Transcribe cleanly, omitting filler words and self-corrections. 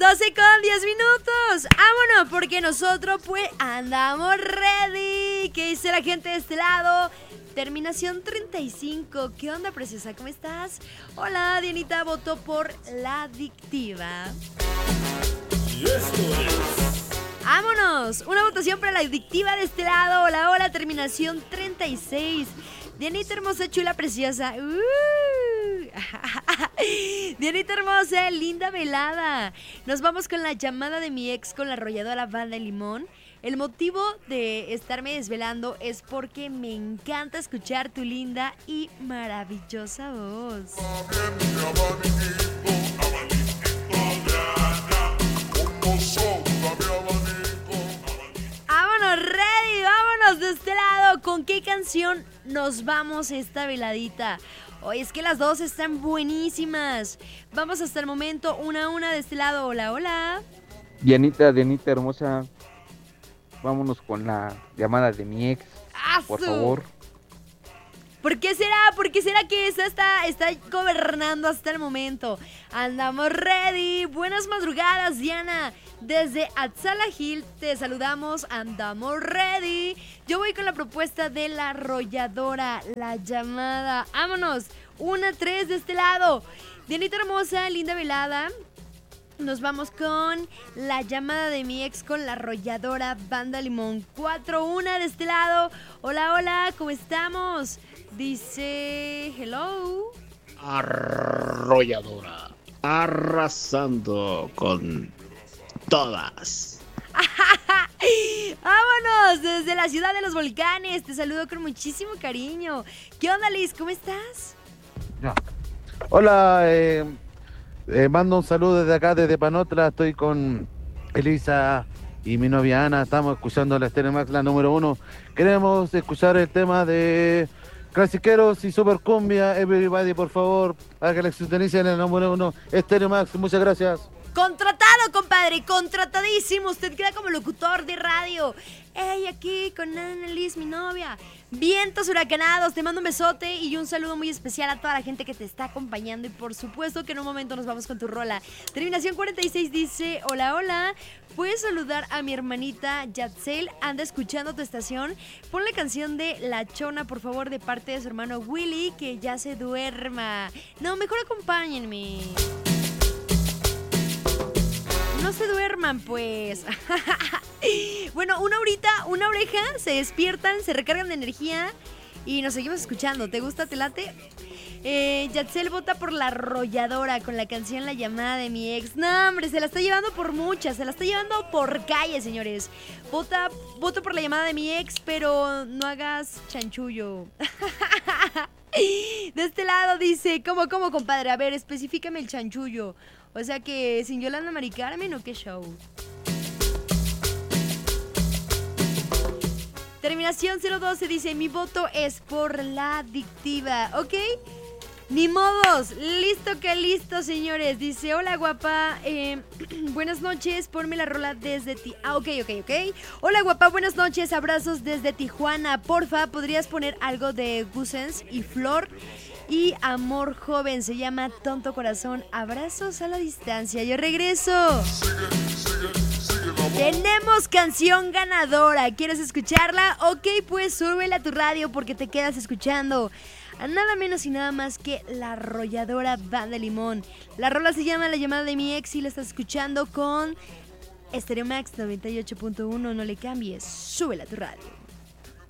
12:10. Vámonos, porque nosotros pues andamos ready. ¿Qué dice la gente de este lado? Terminación 35. ¿Qué onda, preciosa? ¿Cómo estás? Hola, Dianita votó por La Adictiva. Y esto es... ¡Vámonos! Una votación para La Adictiva de este lado. Hola, hola, terminación 36. Dianita hermosa, chula, preciosa. Dianita hermosa, linda velada. Nos vamos con la llamada de mi ex con la arrolladora Banda de Limón. El motivo de estarme desvelando es porque me encanta escuchar tu linda y maravillosa voz. Vámonos, ready, vámonos de este lado. ¿Con qué canción nos vamos esta veladita? Oye, es que las dos están buenísimas. Vamos hasta el momento, una a una de este lado. Hola, hola. Dianita hermosa, vámonos con la llamada de mi ex, por favor. ¿Por qué será? ¿Por qué será que esa está gobernando hasta el momento? Andamos ready. Buenas madrugadas, Diana. Desde Atzala Hill te saludamos. Andamos ready. Yo voy con la propuesta de la arrolladora, la llamada. Vámonos. 1-3 de este lado. Dianita hermosa, linda velada. Nos vamos con la llamada de mi ex con la arrolladora Banda Limón. 4-1 de este lado. Hola, hola, ¿cómo estamos? Dice, hello. Arrolladora, arrasando con todas. Vámonos desde la ciudad de los volcanes. Te saludo con muchísimo cariño. ¿Qué onda, Liz? ¿Cómo estás? Ya. Hola, mando un saludo desde acá, desde Panotla. Estoy con Elisa y mi novia Ana. Estamos escuchando la Stereo Max, la número 1. Queremos escuchar el tema de Clasiqueros y Super Cumbia. Everybody, por favor, para que la sintonicen en el número 1. Stereo Max, muchas gracias. Contratado, compadre, contratadísimo. Usted queda como locutor de radio. Ey, aquí con Ana Liz, mi novia. Vientos huracanados, te mando un besote y un saludo muy especial a toda la gente que te está acompañando. Y por supuesto que en un momento nos vamos con tu rola. Terminación 46 dice, hola, hola. ¿Puedes saludar a mi hermanita Yatzel? Anda escuchando tu estación. Ponle canción de La Chona, por favor, de parte de su hermano Willy, que ya se duerma. No, mejor acompáñenme. No se duerman, pues. Bueno, una oreja, se despiertan, se recargan de energía y nos seguimos escuchando. ¿Te gusta? ¿Te late? Yatzel vota por la arrolladora con la canción La Llamada de mi ex. No, hombre, se la está llevando por muchas, se la está llevando por calle, señores. Voto por La Llamada de mi ex, pero no hagas chanchullo. De este lado dice, ¿cómo, compadre? A ver, especifícame el chanchullo. O sea que sin Yolanda Mari Carmen o qué show. Terminación 012 dice, mi voto es por La Adictiva, ¿ok? Ni modos, listo que listo, señores. Dice, hola guapa, buenas noches, ponme la rola desde ti. Ok. Hola guapa, buenas noches, abrazos desde Tijuana. Porfa, ¿podrías poner algo de Gusens y Flor? Y Amor Joven, se llama Tonto Corazón. Abrazos a la distancia. Yo regreso. Tenemos canción ganadora. ¿Quieres escucharla? Ok, pues súbela a tu radio porque te quedas escuchando a nada menos y nada más que la arrolladora Banda Limón. La rola se llama La Llamada de mi ex y la estás escuchando con Stereo Max 98.1. No le cambies. Súbela a tu radio.